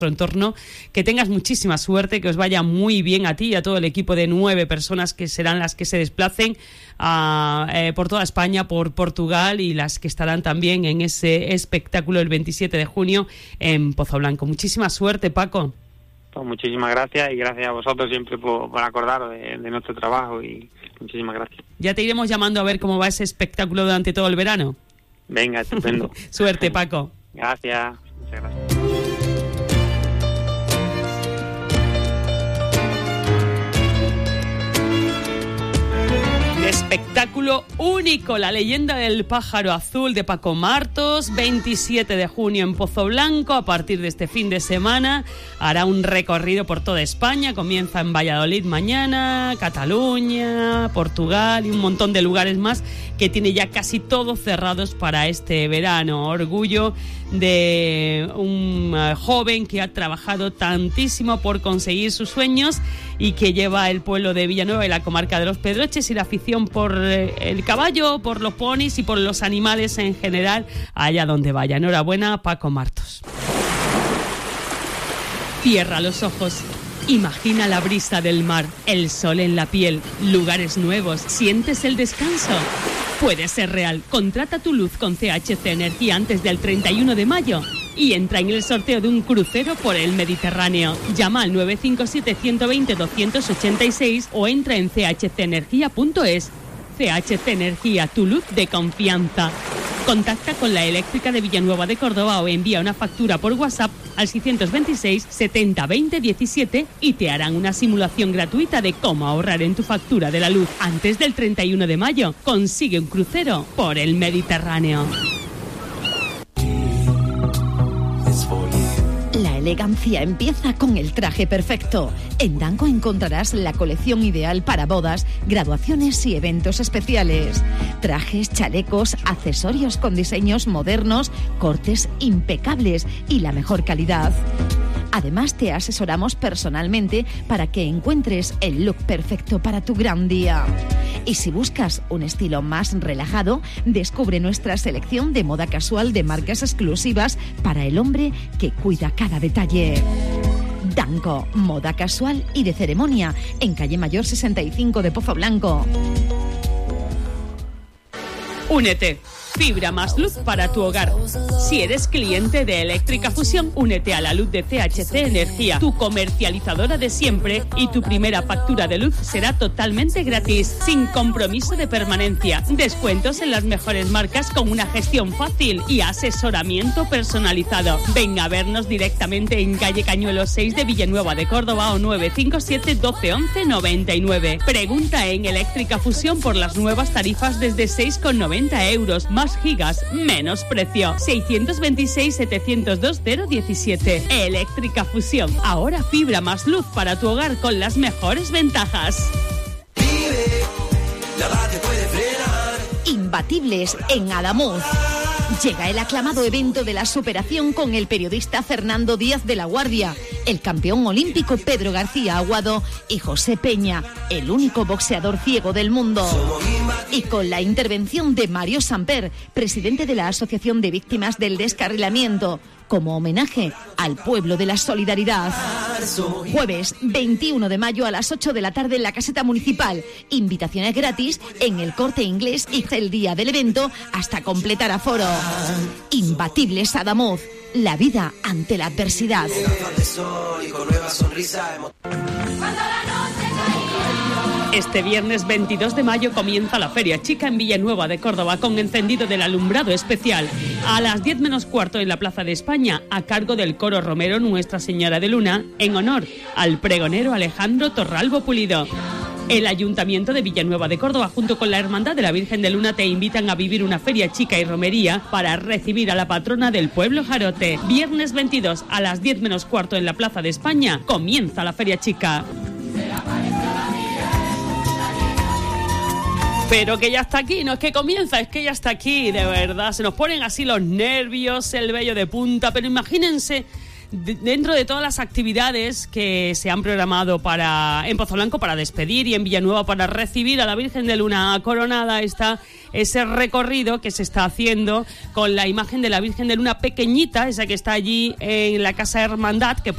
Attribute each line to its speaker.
Speaker 1: entorno, que tengas muchísima suerte, que os vaya muy bien a ti y a todo el equipo de 9 personas que serán las que se desplacen por toda España, por Portugal, y las que estarán también en ese espectáculo el 27 de junio en Pozoblanco. Muchísima suerte, Paco.
Speaker 2: Pues muchísimas gracias, y gracias a vosotros siempre por acordaros de nuestro trabajo, y muchísimas gracias.
Speaker 1: Ya te iremos llamando a ver cómo va ese espectáculo durante todo el verano.
Speaker 2: Venga, estupendo.
Speaker 1: Suerte, Paco.
Speaker 2: Gracias, muchas gracias.
Speaker 1: Espectáculo único, La leyenda del pájaro azul de Paco Martos, 27 de junio en Pozoblanco. A partir de este fin de semana hará un recorrido por toda España, comienza en Valladolid mañana, Cataluña, Portugal y un montón de lugares más que tiene ya casi todos cerrados para este verano. Orgullo de un joven que ha trabajado tantísimo por conseguir sus sueños y que lleva el pueblo de Villanueva y la comarca de los Pedroches y la afición por el caballo, por los ponis y por los animales en general allá donde vaya. Enhorabuena, Paco Martos. Cierra los ojos. Imagina la brisa del mar, el sol en la piel, lugares nuevos. ¿Sientes el descanso? Puede ser real. Contrata tu luz con CHC Energía antes del 31 de mayo y entra en el sorteo de un crucero por el Mediterráneo. Llama al 957-120-286 o entra en chcenergia.es. CHC Energía, tu luz de confianza. Contacta con la eléctrica de Villanueva de Córdoba o envía una factura por WhatsApp al 626 70 20 17 y te harán una simulación gratuita de cómo ahorrar en tu factura de la luz antes del 31 de mayo. Consigue un crucero por el Mediterráneo.
Speaker 3: La elegancia empieza con el traje perfecto. En Danco encontrarás la colección ideal para bodas, graduaciones y eventos especiales. Trajes, chalecos, accesorios con diseños modernos, cortes impecables y la mejor calidad. Además, te asesoramos personalmente para que encuentres el look perfecto para tu gran día. Y si buscas un estilo más relajado, descubre nuestra selección de moda casual de marcas exclusivas para el hombre que cuida cada detalle. Danco, moda casual y de ceremonia, en calle Mayor 65 de Pozoblanco.
Speaker 1: Únete. Fibra más luz para tu hogar. Si eres cliente de Eléctrica Fusión, únete a la luz de CHC Energía, tu comercializadora de siempre, y tu primera factura de luz será totalmente gratis, sin compromiso de permanencia. Descuentos en las mejores marcas con una gestión fácil y asesoramiento personalizado. Ven a vernos directamente en calle Cañuelos 6 de Villanueva de Córdoba o 957 12 11 99. Pregunta en Eléctrica Fusión por las nuevas tarifas desde 6,90 euros. Más gigas, menos precio. 626-702-017. Eléctrica Fusión. Ahora fibra más luz para tu hogar con las mejores ventajas.
Speaker 3: Imbatibles en Adamuz. Llega el aclamado evento de la superación con el periodista Fernando Díaz de la Guardia, el campeón olímpico Pedro García Aguado y José Peña, el único boxeador ciego del mundo. Y con la intervención de Mario Samper, presidente de la Asociación de Víctimas del Descarrilamiento, como homenaje al pueblo de la solidaridad. Jueves 21 de mayo a las 8 de la tarde en la caseta municipal. Invitaciones gratis en el Corte Inglés y el día del evento hasta completar aforo. Imbatibles Adamuz, la vida ante la adversidad.
Speaker 1: Este viernes 22 de mayo comienza la Feria Chica en Villanueva de Córdoba con encendido del alumbrado especial a las 10 menos cuarto en la Plaza de España, a cargo del Coro Romero Nuestra Señora de Luna, en honor al pregonero Alejandro Torralbo Pulido. El Ayuntamiento de Villanueva de Córdoba junto con la Hermandad de la Virgen de Luna te invitan a vivir una feria chica y romería para recibir a la patrona del pueblo Jarote. Viernes 22 a las 10 menos cuarto en la Plaza de España comienza la Feria Chica. Pero que ya está aquí, no es que comienza, es que ya está aquí, de verdad. Se nos ponen así los nervios, el vello de punta, pero imagínense, dentro de todas las actividades que se han programado en Pozoblanco para despedir y en Villanueva para recibir a la Virgen de Luna coronada, está ese recorrido que se está haciendo con la imagen de la Virgen de Luna pequeñita, esa que está allí en la Casa Hermandad, que